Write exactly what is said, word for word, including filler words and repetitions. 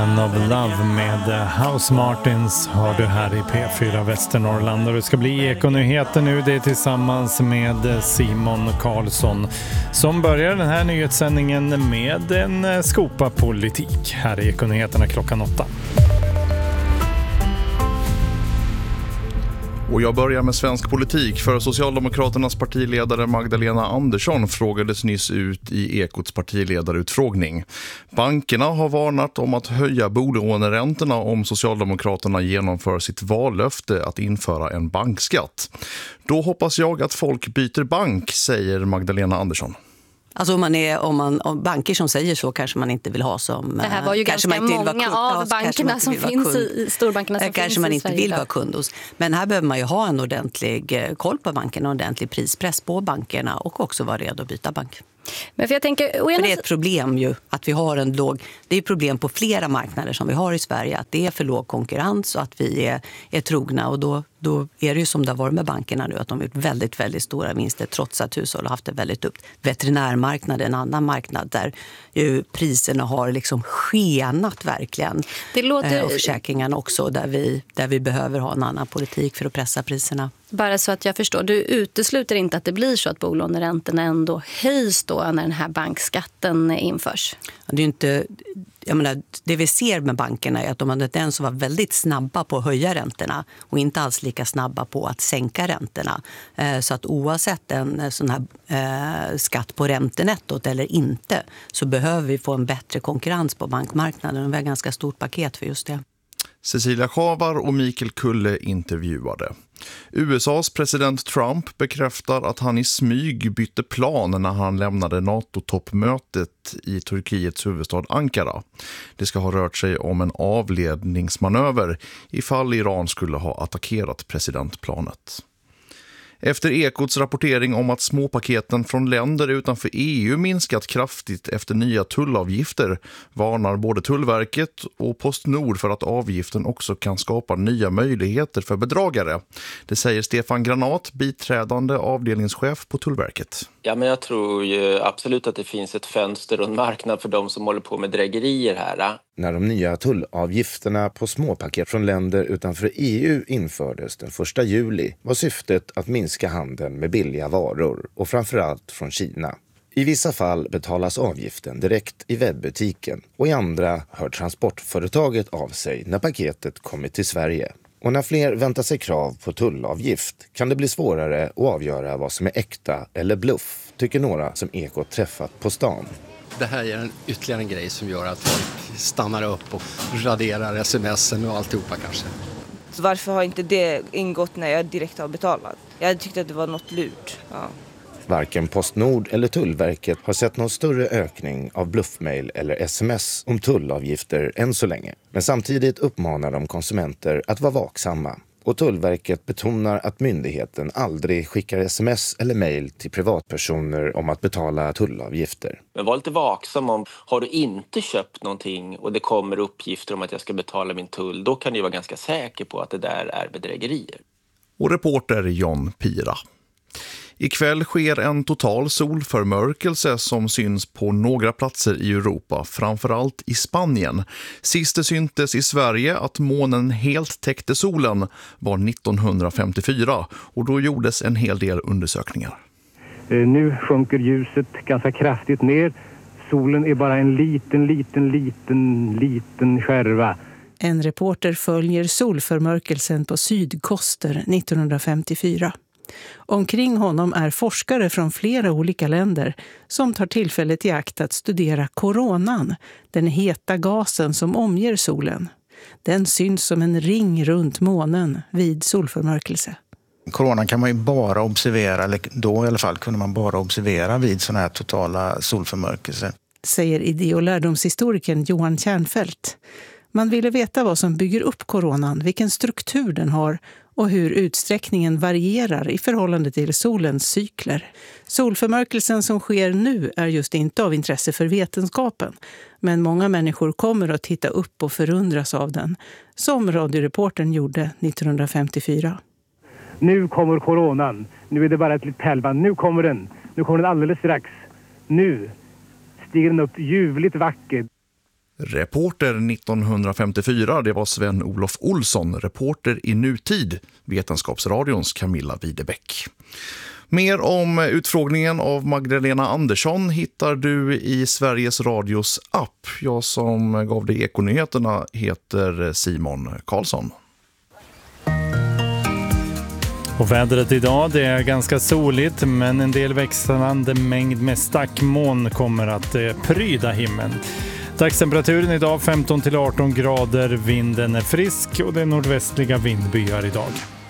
Man of Love med House Martins har du här i P fyra Västernorrland, och det ska bli Ekonyheter nu. Det är tillsammans med Simon Karlsson som börjar den här nyhetssändningen med en skopa politik. Här är Ekonyheterna klockan åtta. Och jag börjar med svensk politik, för Socialdemokraternas partiledare Magdalena Andersson frågades nyss ut i Ekots partiledarutfrågning. Bankerna har varnat om att höja bolåneräntorna om Socialdemokraterna genomför sitt vallöfte att införa en bankskatt. Då hoppas jag att folk byter bank, säger Magdalena Andersson. Alltså om man är om man om banker som säger så kanske man inte vill ha som det här var ju ganska många kund, av bankerna som finns i storbankerna som kanske finns man i inte Sverige vill vara kund hos. Men här behöver man ju ha en ordentlig koll på bankerna och en ordentlig prispress på bankerna och också vara redo att byta bank. Men för jag tänker, för det är ett problem ju att vi har en låg, det är problem på flera marknader som vi har i Sverige, att det är för låg konkurrens och att vi är, är trogna, och då, då är det ju som det har varit med bankerna nu, att de har gjort väldigt, väldigt stora vinster trots att hushåll har haft det väldigt upp. Veterinärmarknaden, en annan marknad där ju priserna har liksom skenat verkligen. Det låter... Och försäkringarna också, där vi, där vi behöver ha en annan politik för att pressa priserna. Bara så att jag förstår, du utesluter inte att det blir så att bolåneräntorna ändå höjs då när den här bankskatten införs? Det är ju inte, jag menar, det vi ser med bankerna är att de hade den som var väldigt snabba på att höja räntorna och inte alls lika snabba på att sänka räntorna. Så att oavsett en sån här eh, skatt på räntenettot eller inte, så behöver vi få en bättre konkurrens på bankmarknaden, och vi har ganska stort paket för just det. Cecilia Schavar och Mikael Kulle intervjuade. U S A:s president Trump bekräftar att han i smyg bytte plan när han lämnade NATO-toppmötet i Turkiets huvudstad Ankara. Det ska ha rört sig om en avledningsmanöver ifall Iran skulle ha attackerat presidentplanet. Efter Ekots rapportering om att småpaketen från länder utanför E U minskat kraftigt efter nya tullavgifter varnar både Tullverket och PostNord för att avgiften också kan skapa nya möjligheter för bedragare. Det säger Stefan Granat, biträdande avdelningschef på Tullverket. Ja, men jag tror ju absolut att det finns ett fönster och en marknad för de som håller på med drägerier här. När de nya tullavgifterna på småpaket från länder utanför E U infördes den första juli var syftet att minska handeln med billiga varor, och framförallt från Kina. I vissa fall betalas avgiften direkt i webbutiken, och i andra hör transportföretaget av sig när paketet kommit till Sverige. Och när fler väntar sig krav på tullavgift kan det bli svårare att avgöra vad som är äkta eller bluff, tycker några som Ekot träffat på stan. Det här är en ytterligare en grej som gör att folk stannar upp och raderar sms'en och alltihopa kanske. Så varför har inte det ingått när jag direkt har betalat? Jag tyckte att det var något lurt. Ja. Varken PostNord eller Tullverket har sett någon större ökning av bluffmail eller sms om tullavgifter än så länge. Men samtidigt uppmanar de konsumenter att vara vaksamma. Och Tullverket betonar att myndigheten aldrig skickar sms eller mejl till privatpersoner om att betala tullavgifter. Men var lite vaksam om, har du inte köpt någonting och det kommer uppgifter om att jag ska betala min tull, då kan du vara ganska säker på att det där är bedrägerier. Och reporter John Pira. Ikväll sker en total solförmörkelse som syns på några platser i Europa, framförallt i Spanien. Sist det syntes i Sverige att månen helt täckte solen var nittonhundrafemtiofyra, och då gjordes en hel del undersökningar. Nu sjunker ljuset ganska kraftigt ner. Solen är bara en liten, liten, liten, liten skärva. En reporter följer solförmörkelsen på Sydkoster nittonhundrafemtiofyra. Omkring honom är forskare från flera olika länder som tar tillfället i akt att studera koronan, den heta gasen som omger solen. Den syns som en ring runt månen vid solförmörkelse. Coronan kan man ju bara observera, eller då i alla fall kunde man bara observera vid sådana här totala solförmörkelser. Säger idé- och lärdomshistorikern Johan Kärnfält. Man ville veta vad som bygger upp koronan, vilken struktur den har och hur utsträckningen varierar i förhållande till solens cykler. Solförmörkelsen som sker nu är just inte av intresse för vetenskapen, men många människor kommer att titta upp och förundras av den, som radioreportern gjorde nittonhundrafemtiofyra. Nu kommer coronan. Nu är det bara ett litet pärlband. Nu kommer den. Nu kommer den alldeles strax. Nu stiger den upp ljuvligt vackert. Reporter nittonhundrafemtiofyra, det var Sven-Olof Olsson. Reporter i nutid, Vetenskapsradions Camilla Widebäck. Mer om utfrågningen av Magdalena Andersson hittar du i Sveriges Radios app. Jag som gav dig Ekonyheterna heter Simon Karlsson. Och vädret idag, det är ganska soligt, men en del växlande mängd med stackmoln kommer att eh, pryda himlen. Dagstemperaturen idag femton till arton grader, vinden är frisk och det är nordvästliga vindbyar idag.